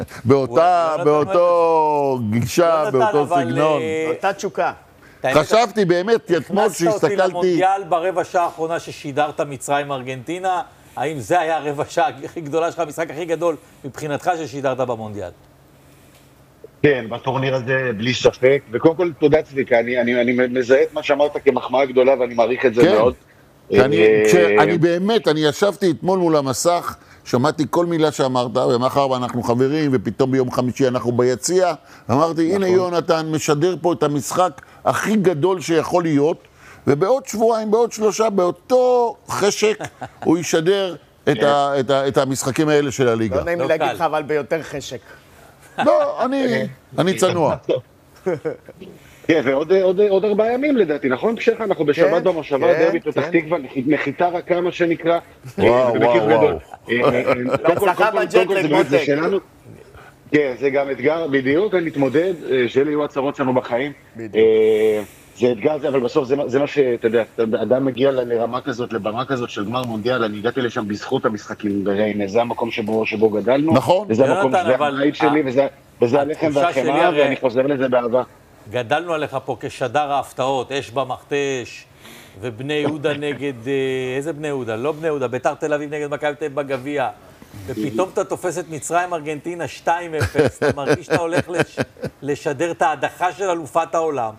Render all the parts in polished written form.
באותו גישה, באותו סגנון. באותה תשוקה. חשבתי באמת, אתמול שהסתכלתי... הכנסת אותי למונדיאל ברבע שעה האחרונה ששידרת מצרים ארגנטינה, האם זה היה הרבע שעה הכי גדולה שלך, המשחק הכי גדול מבחינתך ששידרת במונדיאל? כן, בטורניר הזה בלי ספק, וקודם כל תודה צביקה, אני מזהה את מה שאמרת כמחמאה גדולה ואני מעריך את זה מאוד. אני באמת, אני ישבתי אתמול מול המסך, שמעתי כל מילה שאמרת, ומאחר ואנחנו חברים, ופתאום ביום חמישי אנחנו ביציע, אמרתי, הנה יונתן משדר פה את המשחק הכי גדול שיכול להיות, ובעוד שבועיים, בעוד 3, באותו חשק, הוא ישדר את המשחקים האלה של הליגה. לא נעים לי להגיד לך, אבל ביותר חשק. לא, אני צנוע. כן, ועוד 4 ימים לדעתי, נכון? אנחנו בשבת במושבה, דרבי פתח תקווה, נחיתה רכה מה שנקרא. וואו. הצלחה בג'טלג, מותק. כן, זה גם אתגר, בדיוק, נתמודד, שאלה יהיו הצרות שלנו בחיים. זה אתגר זה, אבל בסוף זה מה שאתה יודע, אדם מגיע לרמה כזאת, לבמה כזאת של גמר מונדיאל, אני הגעתי לשם בזכות המשחקים בריינה, זה המקום שבו גדלנו. נכון. וזה המקום שזה הבית שלי, וזה הלחם והחמאה, ואני חוזר לזה באהבה. גדלנו עליך פה כשדר ההפתעות, אש במכתש, ובני יהודה נגד... איזה בני יהודה? לא בני יהודה, בית"ר תל אביב נגד מכבי תל אביב בגביע. ופתאום אתה תופס את מצרים ארגנטינה 2-0, אתה מרגיש שאתה הולך לשדר את ההדחה של אלופת העולם,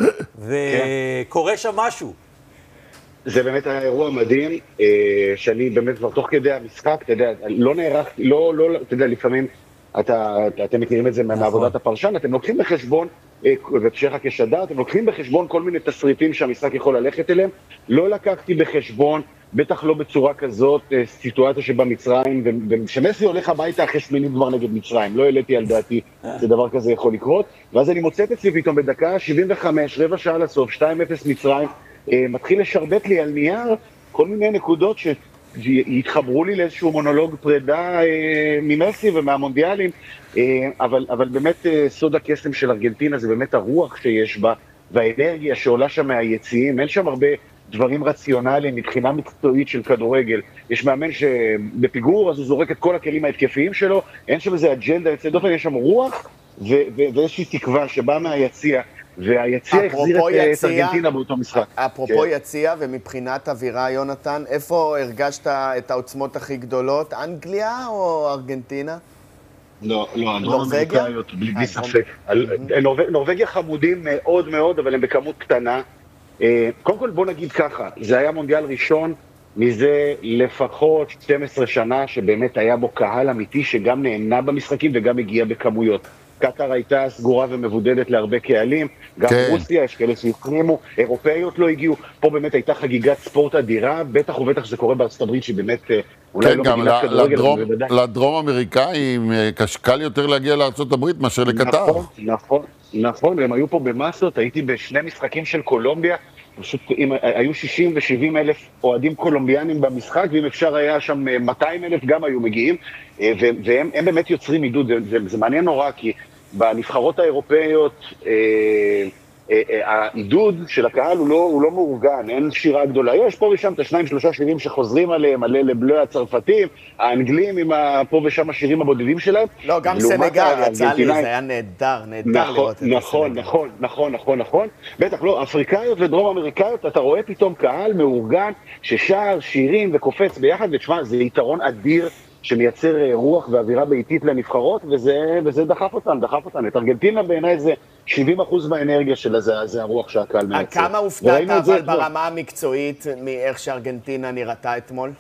וקורה שם משהו. זה באמת היה אירוע מדהים, שאני באמת כבר תוך כדי המשחק, אתה יודע, לא נערך, אתה יודע, לפעמים אתם מכירים את זה מעבודת הפרשן, אתם לוקחים בחשבון, ושאיך כשדר, אתם לוקחים בחשבון כל מיני תסריטים שהמשחק יכול ללכת אליהם, לא לקחתי בחשבון, בטח לא בצורה כזאת, סיטואציה שבה מצרים, ושמסי הולך הביתה אחרי סמינית כבר נגד מצרים, לא העליתי על דעתי, זה דבר כזה יכול לקרות, ואז אני מוצא את עצמי פתאום בדקה 75, רבע שעה לסוף, 2-0 מצרים, מתחיל לשרבט לי על נייר כל מיני נקודות שיתחברו לי לאיזשהו מונולוג פרידה ממסי ומהמונדיאלים, אבל באמת סוד הקסם של ארגנטינה זה באמת הרוח שיש בה, והאנרגיה שעולה שם מהיציעים, אין שם הרבה דברים רציונליים מבחינה מקצועית של כדורגל. יש מאמן שבפיגור אז הוא זורק את כל הכלים ההתקפיים שלו, אין שם איזה אג'נדה יוצא דופן, יש שם רוח ואיזושהי תקווה שבאה מהיציע, והיציע החזיר את ארגנטינה באותו משחק. אפרופו יציע ומבחינת אווירה, יונתן, איפה הרגשת את העוצמות הכי גדולות? אנגליה או ארגנטינה? לא, הדרום-אמריקאיות, בלי ספק. נורווגיה חמודים מאוד מאוד, אבל הם בכמות קטנה. קודם כל בוא נגיד ככה, זה היה מונדיאל ראשון מזה לפחות 12 שנה שבאמת היה בו קהל אמיתי שגם נהנה במשחקים וגם הגיע בכמויות. קטר הייתה סגורה ומבודדת להרבה קהלים, גם רוסיה, יש כאלה שהחרימו, אירופאיות לא הגיעו, פה באמת הייתה חגיגת ספורט אדירה, בטח ובטח שזה קורה בארצות הברית שהיא באמת אולי לא מדינת כדורגל. לדרום אמריקאים קל יותר להגיע לארצות הברית מאשר לקטר. נכון, והם היו פה במסות, הייתי בשני משחקים של קולומביה, פשוט היו 60 ו-70 אלף אוהדים קולומביאנים במשחק, ואם אפשר היה שם 200 אלף גם היו מגיעים, והם באמת יוצרים עידוד, זה מעניין נורא, כי בנבחרות האירופאיות העידוד של הקהל הוא לא מאורגן, אין שירה גדולה, יש פה ושם את 2-3 שירים שחוזרים עליהם, עלה לבלוי הצרפתים, האנגלים עם פה ושם השירים הבודדים שלהם. לא, גם סנגל יצא לי, זה היה נהדר לראות את זה. נכון. בטח לא, אפריקאיות ודרום אמריקאיות, אתה רואה פתאום קהל מאורגן ששר שירים וקופץ ביחד, ותשמע, זה יתרון אדיר שמייצר רוח ואווירה ביתית לנבחרות, וזה דחף אותן. את ארגנטינה בעיניי זה 70% מהאנרגיה שלה, זה הרוח שהקהל מייצר. כמה הופתעת אבל ברמה המקצועית מאיך שארגנטינה נראתה אתמול?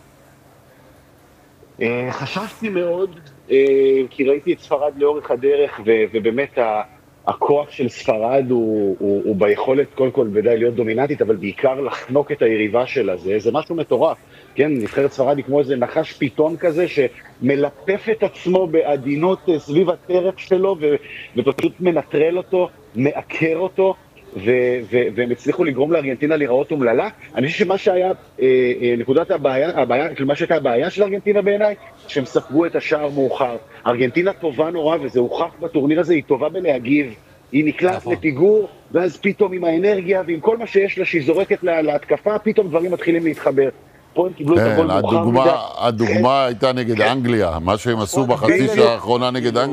חשבתי מאוד, כי ראיתי את ספרד לאורך הדרך, ובאמת הכוח של ספרד הוא ביכולת קודם כל ודאי להיות דומיננטית, אבל בעיקר לחנוק את היריבה שלה, זה משהו מטורף. כן, נבחרת ספרד היא כמו איזה נחש פיתון כזה שמלטף את עצמו בעדינות סביב הטרף שלו ופשוט מנטרל אותו, מעקר אותו, והם הצליחו לגרום לארגנטינה להיראות אומללה. אני חושב שמה שהיה נקודת מה שהייתה הבעיה של ארגנטינה בעיניי, שהם ספגו את השער מאוחר. ארגנטינה טובה נורא, וזה הוכח בטורניר הזה, היא טובה בלהגיב. היא נקלט לפיגור, ואז פתאום עם האנרגיה ועם כל מה שיש לה שהיא זורקת להתקפה, פתאום דברים מתחילים להתחבר. פה הם קיבלו את הגול מאוחר. הדוגמה הייתה נגד אנגליה, מה שהם עשו בחצי שעה האחרונה נגד אנגליה.